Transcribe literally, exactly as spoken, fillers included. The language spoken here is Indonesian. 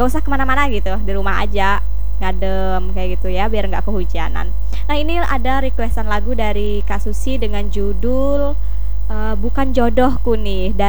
nggak usah kemana-mana gitu, di rumah aja ngadem kayak gitu ya, biar nggak kehujanan. Nah ini ada requestan lagu dari Kak Susi dengan judul eh, Bukan Jodohku nih,